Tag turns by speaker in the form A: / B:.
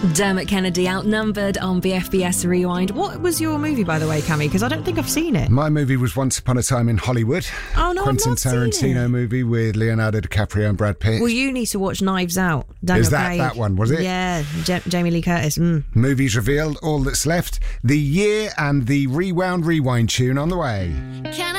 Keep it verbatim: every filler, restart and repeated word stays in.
A: Dermot Kennedy, Outnumbered on B F B S Rewind. What was your movie, by the way, Cammy? Because I don't think I've seen it.
B: My movie was Once Upon a Time in Hollywood.
A: Oh, no,
B: Quentin
A: I've not
B: Tarantino
A: seen it.
B: movie with Leonardo DiCaprio and Brad Pitt.
A: Well, you need to watch Knives Out. Daniel
B: Is that
A: Craig.
B: that one, was it?
A: Yeah, J- Jamie Lee Curtis. Mm.
B: Movies revealed, all that's left, the year and the Rewound Rewind tune on the way.
C: Can